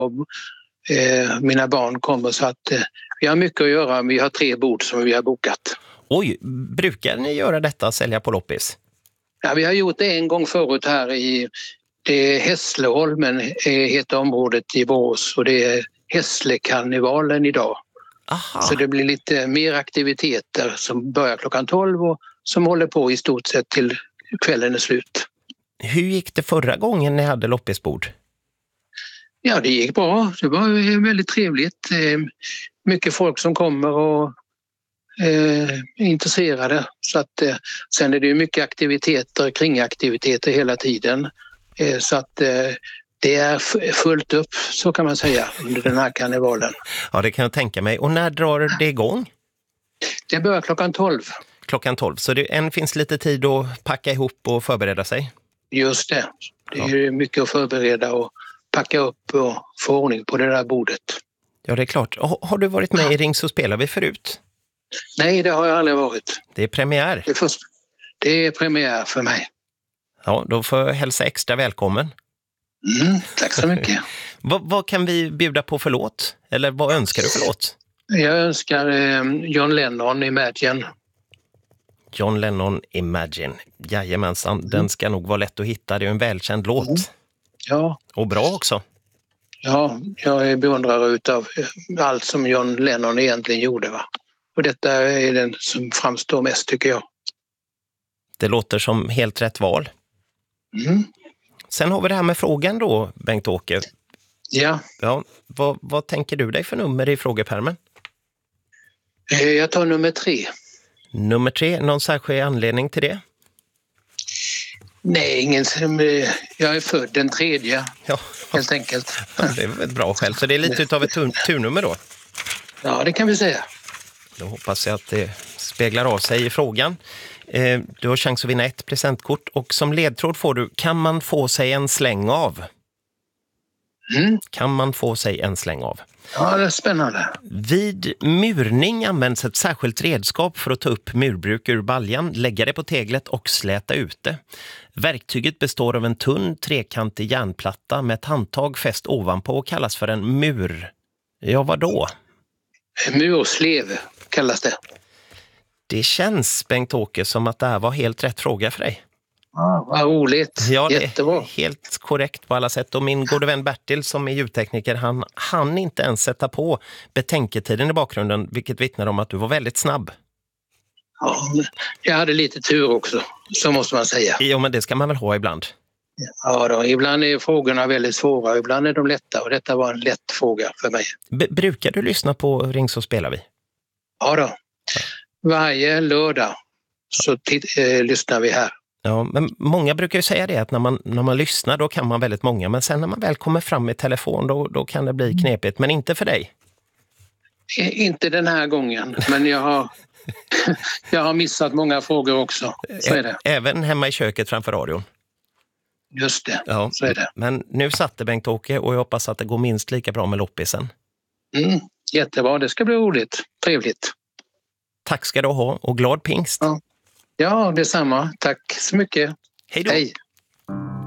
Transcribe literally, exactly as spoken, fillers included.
eh, mina barn kommer, så att eh, vi har mycket att göra. Vi har tre bord som vi har bokat. Oj, brukar ni göra detta, sälja på loppis? Ja, vi har gjort det en gång förut här i det är Hässleholmen heter området i Borås, och det är Hässlekarnevalen idag. Aha. Så det blir lite mer aktiviteter som börjar klockan tolv och som håller på i stort sett till kvällen är slut. Hur gick det förra gången ni hade loppisbord? Ja, det gick bra. Det var väldigt trevligt. Mycket folk som kommer och är intresserade. Så att, sen är det ju mycket aktiviteter, kringaktiviteter hela tiden. Så att det är fullt upp, så kan man säga, under den här karnevalen. Ja, det kan jag tänka mig. Och när drar det igång? Det börjar klockan tolv. Klockan tolv, så det än finns lite tid att packa ihop och förbereda sig? Just det. Det är ju mycket att förbereda och packa upp och få ordning på det där bordet. Ja, det är klart. Har du varit med i Ring så spelar vi förut? Nej, det har jag aldrig varit. Det är premiär. Det är, först, det är premiär för mig. Ja, då får jag hälsa extra välkommen. Mm, tack så mycket. vad, vad kan vi bjuda på för låt? Eller vad önskar du för låt? Jag önskar eh, John Lennon, Imagine. John Lennon, Imagine. Jajamensan, mm. Den ska nog vara lätt att hitta. Det är en välkänd låt. Mm. Ja. Och bra också. Ja, jag är beundrare utav allt som John Lennon egentligen gjorde, va? Och detta är den som framstår mest, tycker jag. Det låter som helt rätt val. Mm. Sen har vi det här med frågan då, Bengt-Åke. Ja. Ja, vad, vad tänker du dig för nummer i frågepärmen? Jag tar nummer tre. Nummer tre, någon särskild anledning till det? Nej, ingen. Jag är född den tredje, ja. helt enkelt. Ja, det är ett bra skäl, så det är lite av ett tur- turnummer då? Ja, det kan vi säga. Då hoppas jag att det speglar av sig i frågan. Eh, du har chans att vinna ett presentkort och som ledtråd får du, kan man få sig en släng av? Mm. Kan man få sig en släng av? Ja, det är spännande. Vid murning används ett särskilt redskap för att ta upp murbruk ur baljan, lägga det på teglet och släta ut det. Verktyget består av en tunn trekantig järnplatta med ett handtag fäst ovanpå och kallas för en mur. Ja, vad då? Murslev kallas det. Det känns, Bengt-Åke, som att det här var helt rätt fråga för dig. Ja, vad roligt. Ja, det Jättebra. Är helt korrekt på alla sätt. Och min gode vän Bertil som är ljudtekniker, han hann inte ens sätta på betänketiden i bakgrunden, vilket vittnar om att du var väldigt snabb. Ja, jag hade lite tur också, så måste man säga. Ja, men det ska man väl ha ibland. Ja då, ibland är frågorna väldigt svåra, ibland är de lätta och detta var en lätt fråga för mig. B- brukar du lyssna på Ring så spelar vi? Ja då, varje lördag så t- äh, lyssnar vi här. Ja, men många brukar ju säga det att när man, när man lyssnar då kan man väldigt många, men sen när man väl kommer fram i telefon då, då kan det bli knepigt, men inte för dig. Inte den här gången, men jag har, jag har missat många frågor också. Så är det. Även hemma i köket framför radion. Just det, ja, så är det. Men nu satt det Bengt-Åke och jag hoppas att det går minst lika bra med loppisen. Mm, jättebra, det ska bli roligt. Trevligt. Tack ska du ha och glad pingst. Ja, ja detsamma. Tack så mycket. Hej då. Hej.